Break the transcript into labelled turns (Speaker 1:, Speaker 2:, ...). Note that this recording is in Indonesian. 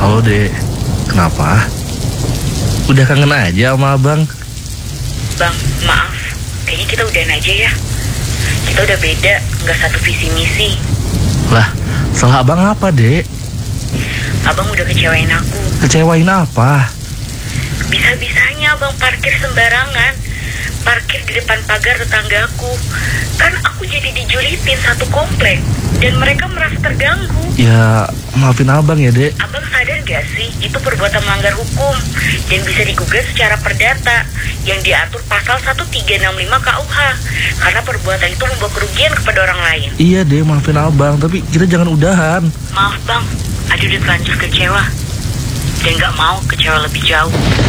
Speaker 1: Halo Dek, kenapa? Udah kangen aja sama abang?
Speaker 2: Bang, maaf, kayaknya kita udahan aja ya. Kita udah beda, nggak satu visi misi.
Speaker 1: Lah, salah abang apa Dek?
Speaker 2: Abang udah kecewain aku.
Speaker 1: Kecewain apa?
Speaker 2: Bisa-bisanya abang parkir sembarangan. Parkir di depan pagar tetanggaku. Kan aku jadi dijulitin satu komplek. Dan mereka merasa terganggu.
Speaker 1: Ya, maafin abang ya Dek.
Speaker 2: Abang sadar gak sih, itu perbuatan melanggar hukum dan bisa digugat secara perdata yang diatur pasal 1365 KUH karena perbuatan itu membawa kerugian kepada orang lain.
Speaker 1: Iya Dek, maafin abang, tapi kita jangan udahan.
Speaker 2: Maaf bang, Adi udah terlanjur kecewa dan gak mau kecewa lebih jauh.